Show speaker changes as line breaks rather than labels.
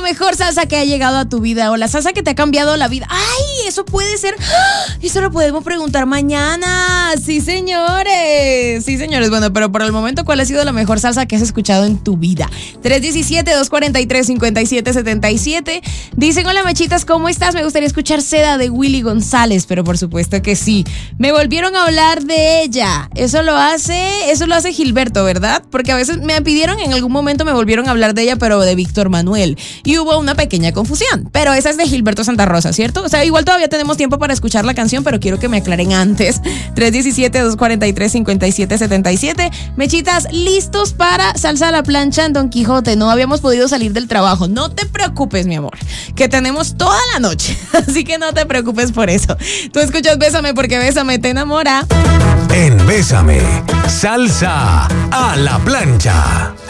mejor salsa que ha llegado a tu vida o la salsa que te ha cambiado la vida? ¡Ay! Eso puede ser. Eso lo podemos preguntar mañana. Sí, señores. Sí, señores. Bueno, pero por el momento, ¿cuál ha sido la mejor salsa que has escuchado en tu vida? 317-243-5777. Dicen, hola machitas, ¿cómo estás? Me gustaría escuchar Seda de Willy González, pero por supuesto que sí. Me volvieron a hablar de ella. Eso lo hace Gilberto, ¿verdad? Porque a veces me pidieron, en algún momento me volvieron a hablar de ella, pero de Víctor Manuel. Y hubo una pequeña confusión. Pero esa es de Gilberto Santa Rosa, ¿cierto? O sea, igual todavía tenemos tiempo para escuchar la canción, pero quiero que me aclaren antes. 317-243-5777. Mechitas, listos para salsa a la plancha en Don Quijote. No habíamos podido salir del trabajo. No te preocupes, mi amor, que tenemos toda la noche. Así que no te preocupes por eso. Tú escuchas Bésame porque Bésame te enamora.
En Bésame, salsa a la plancha.